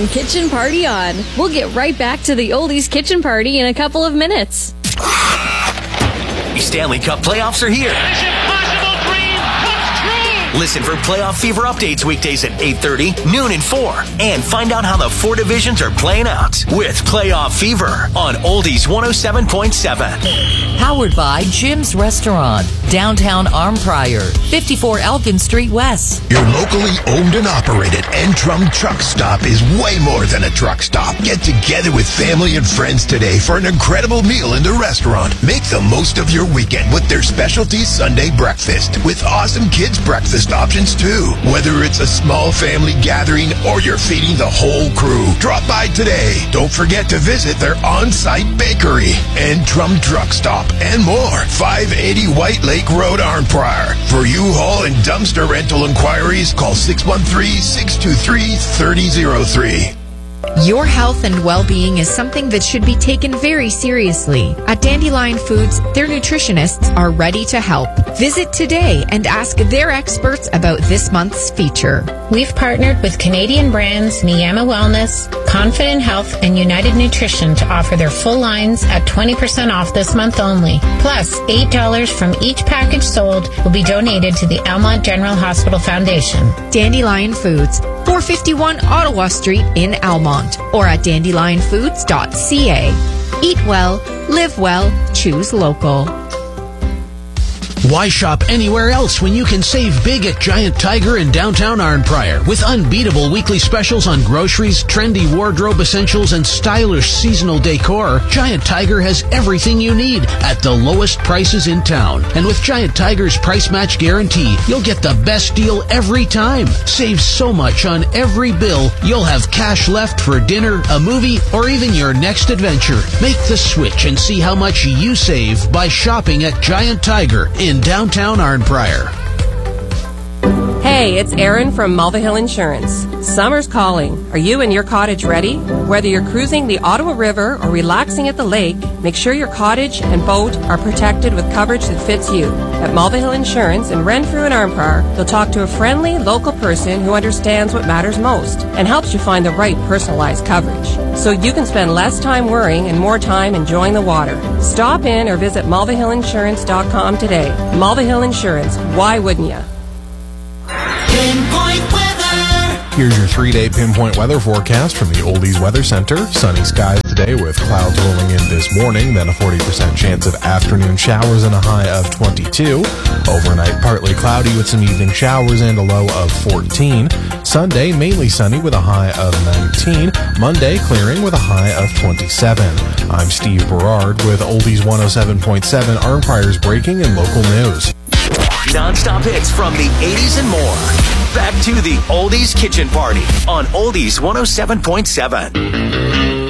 and Kitchen Party on. We'll get right back to the Oldies Kitchen Party in a couple of minutes. Stanley Cup playoffs are here. This impossible dream comes true. Listen for Playoff Fever updates weekdays at 8:30, noon, and 4. And find out how the 4 divisions are playing out with Playoff Fever on Oldies 107.7. Powered by Jim's Restaurant, downtown Arnprior, 54 Elgin Street West. Your locally owned and operated Entrum Truck Stop is way more than a truck stop. Get together with family and friends today for an incredible meal in the restaurant. Make the most of your weekend with their specialty Sunday breakfast with awesome kids breakfast options too. Whether it's a small family gathering or you're feeding the whole crew, drop by today. Don't forget to visit their on-site bakery, Entrum Truck Stop, and more. 580 White Lake Road, Arnprior. For U-Haul and dumpster rental inquiries, call 613-623-3003. Your health and well-being is something that should be taken very seriously. At Dandelion Foods, their nutritionists are ready to help. Visit today and ask their experts about this month's feature. We've partnered with Canadian brands Niyama Wellness, Confident Health, and United Nutrition to offer their full lines at 20% off this month only. Plus, $8 from each package sold will be donated to the Almont General Hospital Foundation. Dandelion Foods, 451 Ottawa Street in Almont, or at dandelionfoods.ca. Eat well, live well, choose local. Why shop anywhere else when you can save big at Giant Tiger in downtown Arnprior with unbeatable weekly specials on groceries, trendy wardrobe essentials, and stylish seasonal decor? Giant Tiger has everything you need at the lowest prices in town. And with Giant Tiger's price match guarantee, you'll get the best deal every time. Save so much on every bill, you'll have cash left for dinner, a movie, or even your next adventure. Make the switch and see how much you save by shopping at Giant Tiger in downtown Arnprior. Hey, it's Erin from Mulvihill Insurance. Summer's calling. Are you and your cottage ready? Whether you're cruising the Ottawa River or relaxing at the lake, make sure your cottage and boat are protected with coverage that fits you. At Mulvihill Insurance in Renfrew and Arnprior, you'll talk to a friendly local person who understands what matters most and helps you find the right personalized coverage, so you can spend less time worrying and more time enjoying the water. Stop in or visit mulvihillinsurance.com today. Mulvihill Insurance. Why wouldn't you? Pinpoint weather. Here's your 3-day pinpoint weather forecast from the Oldies Weather Center. Sunny skies today with clouds rolling in this morning, then a 40% chance of afternoon showers and a high of 22. Overnight, partly cloudy with some evening showers and a low of 14. Sunday, mainly sunny with a high of 19. Monday, clearing with a high of 27. I'm Steve Berard with Oldies 107.7, Arnprior's breaking and local news. Non-stop hits from the 80s and more. Back to the Oldies Kitchen Party on Oldies 107.7.